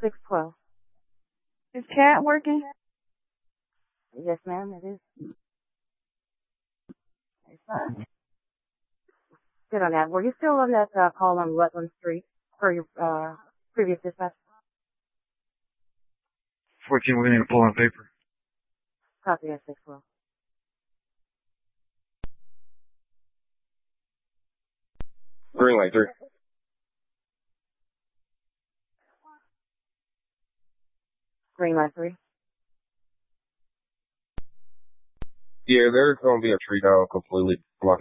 612. Is Cat working? Yes, ma'am, it is. It's fine. Good on that. Were you still on that call on Rutland Street for your previous dispatch? 14, we need to pull on paper. Copy at 612. Green light 3. Green light 3. Yeah, there's going to be a tree down completely blocking